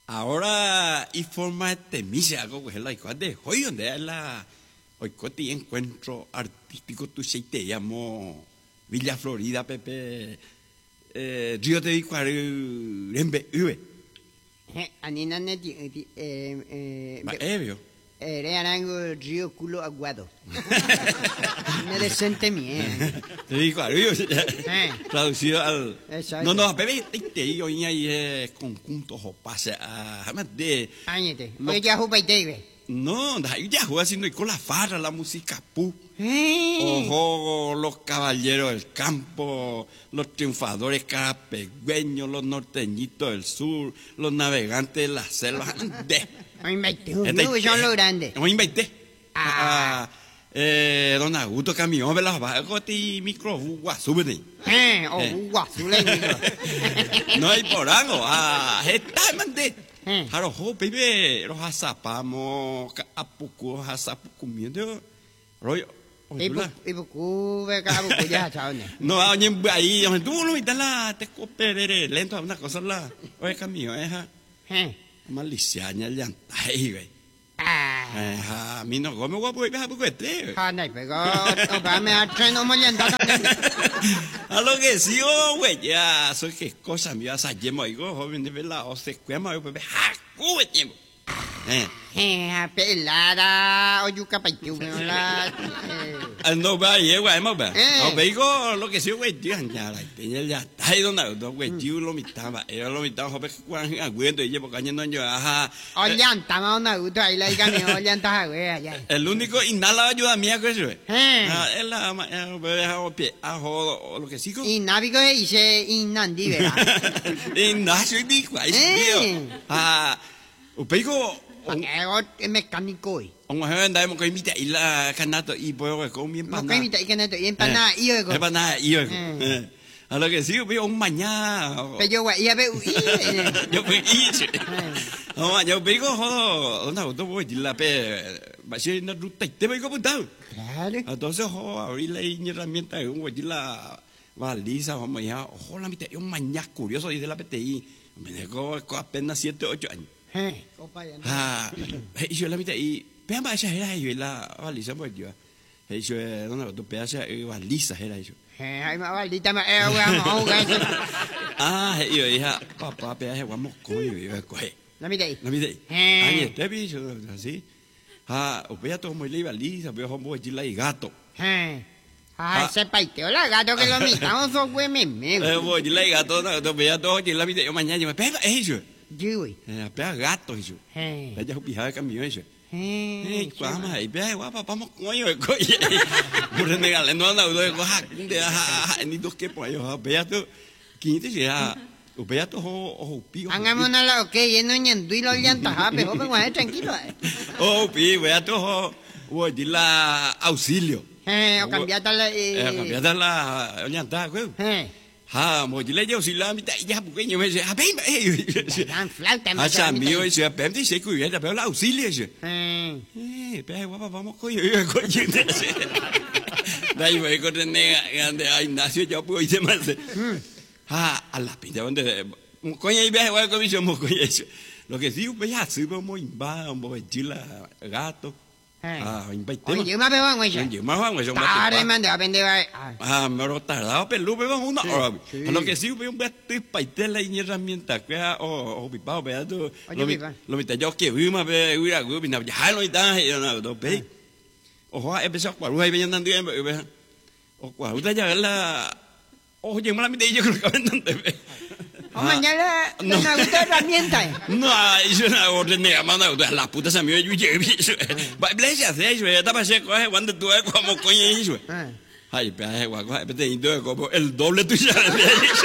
Ahora, y forma de temilla, algo que es la igual de hoy, donde es la. Hoy coti encuentro artístico, tu se te llamo Villa Florida, Pepe. Río de Icuaru, Rembe, Ue. Anina neti, Ebio. Arango Río Culo Aguado. Una decente mía. Te digo, traducido al. Exacto. No, Pepe, te digo, y ahí es conjuntos o pase a. De. Áñete. Oye, ya jupa y te No, ya juega haciendo con la farra, la música pu. Ojo, los caballeros del campo, los triunfadores carapegüeños, los norteñitos del sur, los navegantes de la selva. Me inventé, son los grandes. Me inventé. Don Augusto Camión, ¿verdad? Va a coti micro guasú, ¿verdad? Guasú, no hay por algo. Está, mandé. Haro, baby, los azapamos, apucu, azapucumiendo. Rollo. Y bucu, beca, bucu, ya, chao. No, ahí, tú no viste la, te cooperé, lento, una cosa la. Oye, Camión, maliciaña, llanta, ahí, güey. A mí no come guapo, voy a poco este. No, pero, me ha traído muy lento. A lo que sí, güey, ya, soy que cosa me vas a llevar, joven de verdad, o se cuema, pues, güey, tiempo. Pelada, o yuca paitiu, la. No va, güey, no va. No, veigo, lo que sí, güey, tío, ya, ya, está ahí donde, güey, tío, lo mitaba, era lo mitaba, joven, cuando, aguento, y llevo cañando, yo, ajá. Ollanta, no, Augusto, ahí la diga, me ollanta, güey, ya. El único, y nada ayuda mía, que es, güey. Es la, lo que sí, y návigo, dice, y nandi, ¿verdad? Y nada, soy dijo, ahí, upeigo, es mecánico, Ông hỏi anh đây một cái mít chạy là khăn nát y bơ có miếng pan. Một cái mít chạy khăn nát y pana y rồi. Cái pana y rồi. Alors que si với ông mày nha. Bây giờ vậy bây y. Yo với y chứ. Ông yo với có họ nào tôi với là pe bà sẽ nó rút tịch thế bây có bún tao. Entonces họ đi lấy như herramienta ông với là valisa họ mày ha. Họ làm mít chạy ông mày nha curioso dice la PTI. Me có apenas 7-8 años. Yo la mitad y vean para esa era yo la valisa pues yo no lo topé esa valisa era yo ay ma valita ma yo hija papá pe ese vamos coño coge la mitad ay te vi yo así o vea todo muy valisa veo como la y gato se paiteó la gato que lo mitamos son güey voy la y gato no vea todo la mitad yo mañana yo me pega eso Dui. Pega gato eso. Ya pijaba camión eso. Vamos ahí, vamos coño, coño. Por el negale no anda uno de ni dos que por ellos, vea tú. Quinto ya. Vea tú o pío. Hagamos una la que lleno ñandu y lo llanta, pero pues tranquilo. Pi, vea tú o di la auxilio. O cambiate la llanta, güey. Một chỉ lấy dấu xì la mi tại gia một cái nhiều mấy à bém à sao mi ơi sao bém thì sẽ cười là béo là auxilio chứ bé quá vamos có chuyện thế đây vậy có tên này anh anh đã sửa cho bữa thế mà à la pinta donde có nhảy bé quá có biết một cái gì lo que sí bé hạt sữa bao ba một chỉ là gato Oye, yo me pego en güey. Yo me pego en güey. Tare, man, de aprender, me lo tardaba, pero luego vemos una hora. Lo que sí, veo un estoy paitela y herramienta que o pipao, vea tú. Lo mitad yo que vi más ve, hubiera vi na ya lo está, yo no lo ve. Ojo, empezó a jugar, venía andando bien, ve. O cuál, usted ya la oye, me la mitad yo creo que andando ve. Mañana no me gusta herramienta. No, yo no orden de mano, la puta se me oye yo. Va iglesia hace eso, ya estaba seco, cuando tú ves como coño eso. Ay, pero como el doble tuyo.